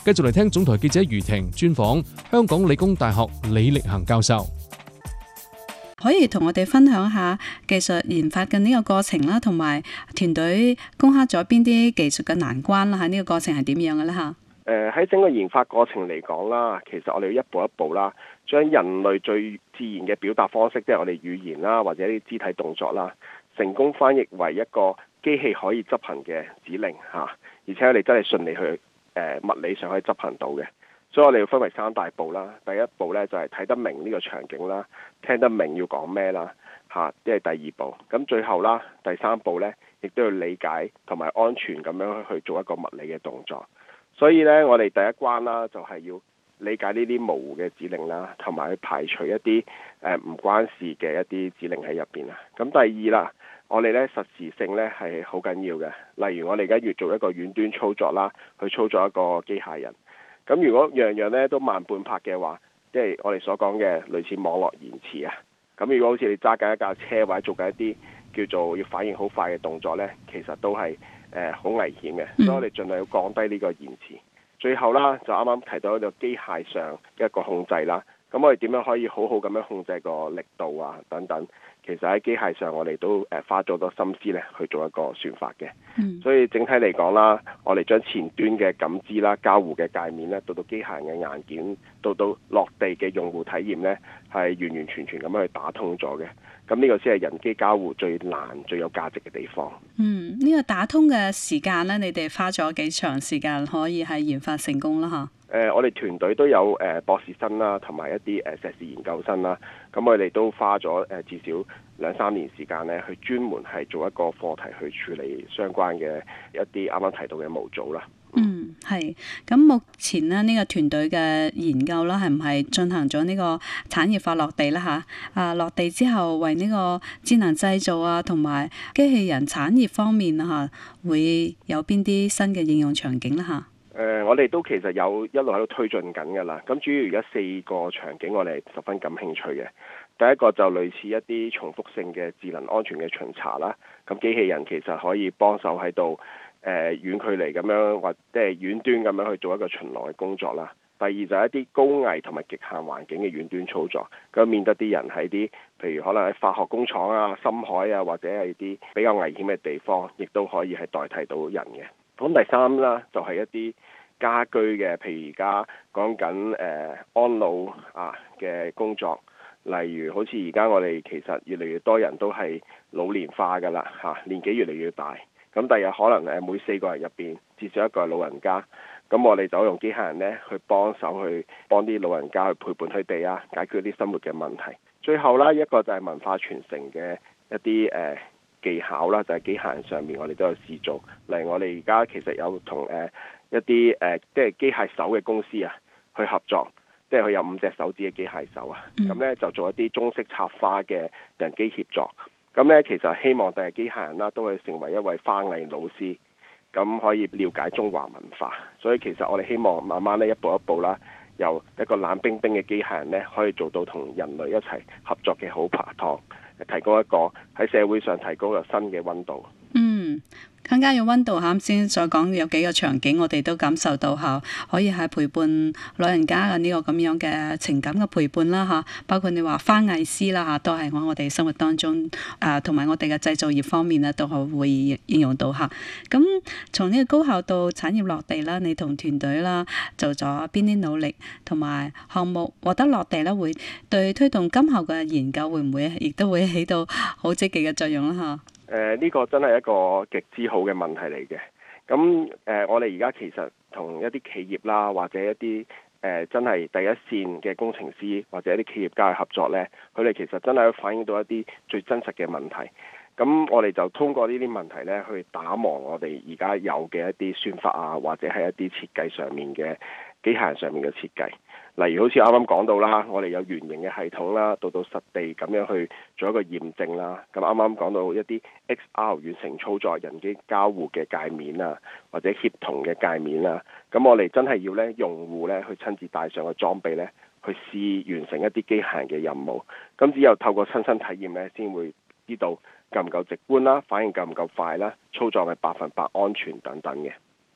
繼續嚟聽總台記者余婷專訪香港理工大學李力恒教授。 可以同我哋分享下技術研發嘅呢個過程啦，同埋團隊攻克咗邊啲技術嘅難關啦？喺呢個過程係點樣嘅咧？嚇？ 喺整個研發過程嚟講啦，其實我哋要一步一步啦，將人類最自然嘅表達方式，即係我哋語言啦，或者啲肢體動作啦，成功翻譯為一個機器可以執行嘅指令嚇，而且我哋真係順利去物理上可以執行到嘅。所以我哋要分為3大步啦。第一步咧就係睇得明呢個場景啦，聽得明要講咩啦嚇，即係第2步。咁最後啦，第3步咧，亦都要理解同埋安全咁樣去做一個物理嘅動作。所以咧，我哋第一關啦，就係要理解呢啲模糊嘅指令啦，同埋去排除一啲唔關事嘅一啲指令喺入邊啊。咁第2啦，我哋咧實時性咧係好緊要嘅。例如我哋而家要做一個遠端操作啦，去操作一個機械人。咁如果樣樣咧都慢半拍嘅話，即係我哋所講嘅類似網絡延遲啊。咁如果好似你揸緊一架車或者做緊一啲叫做要反應好快嘅動作咧，其實都係好危險嘅。所以我哋盡量要降低呢個延遲。最後啦，就啱啱提到一個機械上一個控制啦。咁我哋點樣可以好好咁樣控制個力度啊等等？其實喺機械上我哋都花咗好多心思咧去做一個算法嘅。所以整體嚟講啦，我哋將前端嘅感知啦、交互嘅界面咧，到機械人嘅硬件，到落地嘅用戶體驗咧，係完完全全咁樣去打通咗嘅。咁呢個先係人機交互最難、最有價值嘅地方。 呢個打通嘅時間咧，你哋花咗幾長時間可以係研發成功啦？嚇？ 我哋團隊都有博士生啦，同埋一啲碩士研究生啦。咁我哋都花咗至少2-3年時間咧，去專門係做一個課題去處理相關嘅一啲啱啱提到嘅模組啦。 係。咁目前呢，呢個團隊嘅研究啦，係唔係進行咗呢個產業化落地啦？嚇？落地之後，為呢個智能製造啊，同埋機器人產業方面啊，嚇，會有邊啲新嘅應用場景啦？嚇？ 我哋都其實有一路喺度推進緊㗎啦。咁主要而家4個場景我哋十分感興趣嘅。第一個就類似一啲重複性嘅智能安全嘅巡查啦。咁機器人其實可以幫手喺度遠距離咁樣或者係遠端咁樣去做一個巡邏嘅工作啦。第二就係一啲高危同埋極限環境嘅遠端操作，咁免得啲人喺啲譬如可能喺化學工廠啊、深海啊，或者係啲比較危險嘅地方，亦都可以係代替到人嘅。咁第3啦，就係一啲家居嘅，譬如而家講緊安老啊嘅工作，例如好似而家我哋其實越嚟越多人都係老年化㗎啦嚇，年紀越嚟越大，咁第日可能每4個人入邊至少1個係老人家，咁我哋就用機械人咧去幫手去幫啲老人家去陪伴佢哋啊，解決啲生活嘅問題。最後啦，一個就係文化傳承嘅一啲技巧啦，就係機械人上面我哋都有試做。例如我哋而家其實有同一啲即係機械手嘅公司啊去合作，即係佢有5隻手指嘅機械手啊，咁咧就做一啲中式插花嘅人機協作。咁咧其實希望第日機械人啦都可以成為一位花藝老師，咁可以了解中華文化。所以其實我哋希望慢慢咧一步一步啦，由一個冷冰冰嘅機械人咧，可以做到同人類一齊合作嘅好拍檔，提供一個喺社會上提高個新嘅溫度。 更加有溫度嚇，先所講有幾個場景，我哋都感受到嚇，可以係陪伴老人家嘅呢個咁樣嘅情感嘅陪伴啦嚇，包括你話花藝師啦嚇，都係我哋生活當中同埋我哋嘅製造業方面咧，都係會應用到嚇。咁從呢個高校到產業落地啦，你同團隊啦做咗邊啲努力，同埋項目獲得落地咧，會對推動今後嘅研究會唔會亦都會起到好積極嘅作用啦嚇？ 呢個真係一個極之好嘅問題嚟嘅。咁我哋而家其實同一啲企業啦，或者一啲真係第一線嘅工程師或者一啲企業家嘅合作呢，佢哋其實真係反映到一啲最真實嘅問題。咁我哋就通過呢啲問題呢，去打磨我哋而家有嘅一啲算法啊，或者係一啲設計上面嘅機械人上面嘅設計。例如好似啱啱講到啦，我哋有圓形嘅系統啦，到實地咁樣去做一個驗證啦。咁啱啱講到一啲 XR 遠程操作、人機交互嘅界面啊，或者協同嘅界面啊。咁我哋真係要咧用戶咧去親自帶上個裝備咧，去試完成一啲機械人嘅任務。咁只有透過親身體驗咧，先會知道夠唔夠直觀啦，反應夠唔夠快啦，操作係100%安全等等嘅。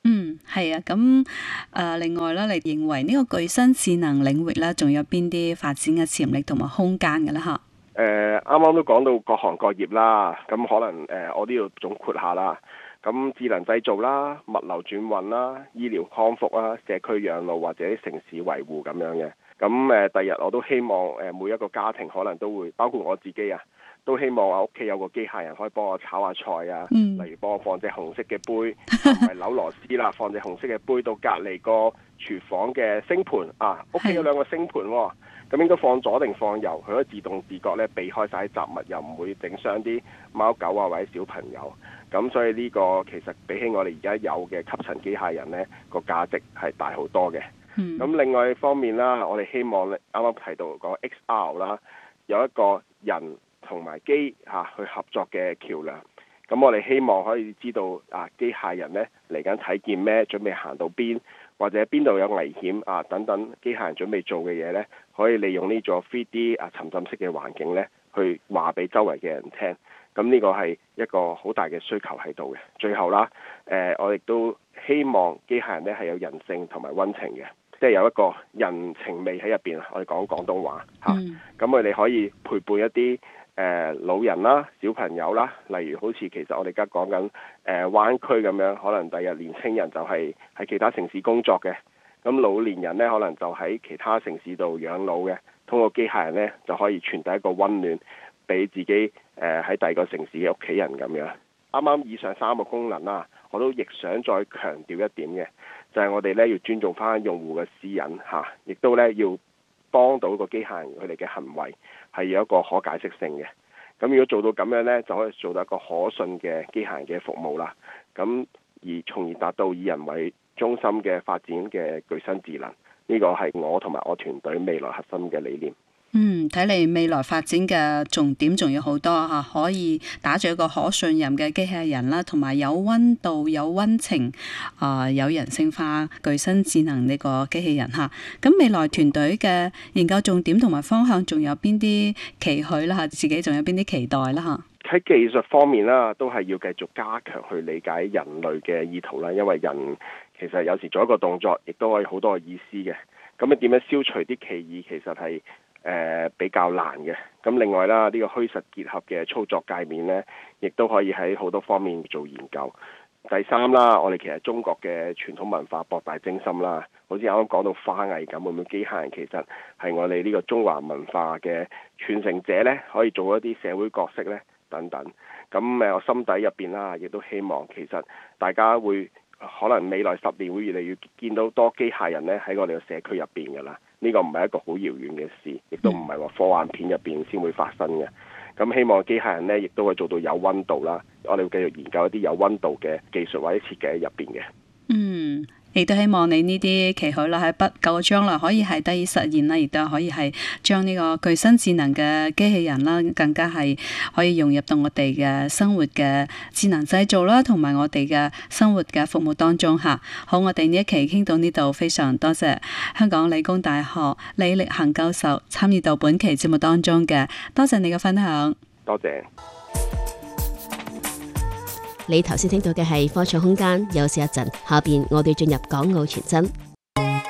係啊，咁另外咧，你認為呢個具身智能領域咧，仲有邊啲發展嘅潛力同埋空間嘅咧？嚇？ 啱啱都講到各行各業啦，咁可能我都要總括下啦。咁智能製造啦、物流轉運啦、醫療康復啦、社區養老或者城市維護咁樣嘅。咁第日我都希望每一個家庭可能都會，包括我自己啊，都希望我屋企有個機械人可以幫我炒下菜啊，例如幫我放隻紅色嘅杯，唔係扭螺絲啦，放隻紅色嘅杯到隔離個廚房嘅星盤啊，屋企有兩個星盤喎。咁應該放左定放右，佢可以自動自覺咧避開晒啲雜物，又唔會整傷啲貓狗啊或者小朋友。咁所以呢個其實比起我哋而家有嘅吸塵機械人呢，個價值係大好多嘅。咁另外一方面啦，我哋希望咧啱啱提到講 XR 啦，有一個人同埋機去合作嘅橋梁。咁我哋希望可以知道機械人呢嚟緊睇見咩，準備行到邊，或者邊度有危險等等，機械人準備做嘅嘢呢，可以利用呢座 3D 沉浸式嘅環境呢，去話俾周圍嘅人聽。咁呢個係一個好大嘅需求喺度嘅。最後啦，我亦都希望機械人呢係有人性同埋溫情嘅，即係有一個人情味喺入邊。我哋講廣東話嚇，咁我哋可以陪伴一啲老人啦、小朋友啦，例如好似其實我哋而家講緊灣區咁樣，可能第日年輕人就係喺其他城市工作嘅，咁老年人呢，可能就喺其他城市度養老嘅，通過機械人呢，就可以傳遞一個溫暖俾自己喺第二個城市嘅屋企人咁樣。啱啱以上3個功能啦，我都亦想再強調一點嘅，就係我哋呢要尊重翻用戶嘅私隱嚇，亦都呢要幫到個機械人佢哋嘅行為係有一個可解釋性嘅。咁如果做到咁樣呢，就可以做到一個可信嘅機械人嘅服務啦。咁而從而達到以人為中心嘅發展嘅具身智能，呢個係我同埋我團隊未來核心嘅理念。 睇嚟未來發展嘅重點仲有好多嚇，可以打造一個可信任嘅機器人啦，同埋有溫度、有溫情、有人性化具身智能呢個機器人嚇。咁未來團隊嘅研究重點同埋方向仲有邊啲期許啦嚇？自己仲有邊啲期待啦嚇？ 喺技術方面啦，都係要繼續加強去理解人類嘅意圖啦，因為人其實有時做一個動作，亦都可以好多意思嘅。咁你點樣消除啲歧義，其實係比較難嘅。咁另外啦，呢個虛實結合嘅操作界面呢，亦都可以喺好多方面做研究。第三啦，我哋其實中國嘅傳統文化博大精深啦，好似啱啱講到花藝咁，會唔會機械人其實係我哋呢個中華文化嘅傳承者呢？可以做一啲社會角色呢？等等。咁我心底入邊啦，亦都希望其實大家會可能未來10年會越嚟越見到多機械人呢喺我哋嘅社區入邊㗎啦。呢個唔係一個好遙遠嘅事，亦都唔係話科幻片入邊先會發生嘅。咁希望機械人呢亦都會做到有溫度啦。我哋會繼續研究一啲有溫度嘅技術或者設計喺入邊嘅。 亦都希望你呢啲期許啦，喺不久嘅將來可以係得以實現啦，亦都可以係將呢個具身智能嘅機器人啦，更加係可以融入到我哋嘅生活嘅智能製造啦，同埋我哋嘅生活嘅服務當中嚇。好，我哋呢一期傾到呢度，非常多謝香港理工大學李力恒教授參與到本期節目當中嘅，多謝你嘅分享。 多謝。 你頭先聽到嘅係科創空間，休息一陣，下邊我哋進入港澳傳真。